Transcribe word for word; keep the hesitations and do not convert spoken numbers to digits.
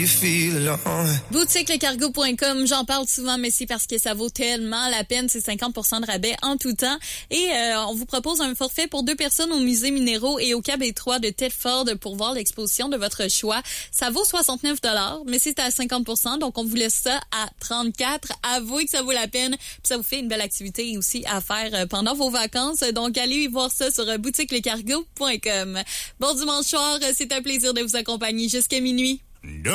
boutique le cargo point com, j'en parle souvent, mais c'est parce que ça vaut tellement la peine. C'est cinquante pour cent de rabais en tout temps. Et euh, on vous propose un forfait pour deux personnes au musée Minéraux et au Cab trois de Thetford pour voir l'exposition de votre choix. Ça vaut soixante-neuf dollars, mais c'est à cinquante pour cent, donc on vous laisse ça à trente-quatre. Avouez que ça vaut la peine. Puis ça vous fait une belle activité aussi à faire pendant vos vacances. Donc allez voir ça sur boutique le cargo point com. Bon dimanche soir, c'est un plaisir de vous accompagner jusqu'à minuit.